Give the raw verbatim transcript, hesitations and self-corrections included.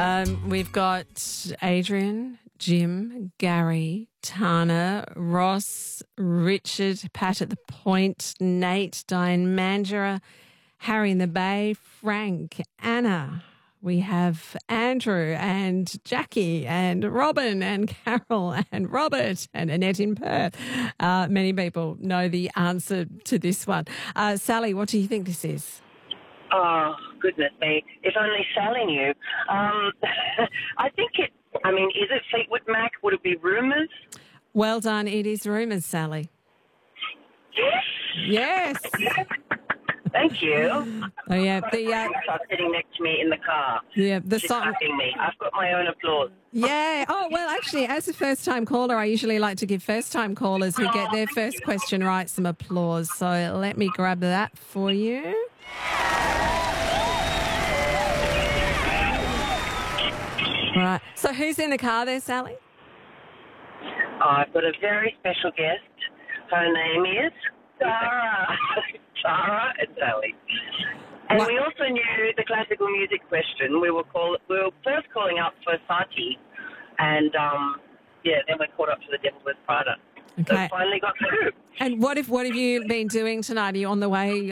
Um, we've got Adrian, Jim, Gary, Tana, Ross, Richard, Pat at the Point, Nate, Diane Mandura, Harry in the Bay, Frank, Anna. We have Andrew and Jackie and Robin and Carol and Robert and Annette in Perth. Uh, many people know the answer to this one. Uh, Sally, what do you think this is? Oh, goodness me. If only Sally knew. Um, I think it, I mean, is it Fleetwood Mac? Would it be Rumours? Well done. It is Rumours, Sally. Yes. Yes. Thank you. Oh, yeah. The, uh, sitting next to me in the car. yeah, the She's song. clapping me. I've got my own applause. Yeah. Oh, well, actually, as a first-time caller, I usually like to give first-time callers who get their first question right some applause. So let me grab that for you. All right. So who's in the car there, Sally? I've got a very special guest. Her name is Tara. Tara and Sally. And What? we also knew the classical music question. We were call, we were first calling up for Satie, and um, yeah, then we caught up to the Devil Wears Prada. So Okay. finally got through. And what if what have you been doing tonight? Are you on the way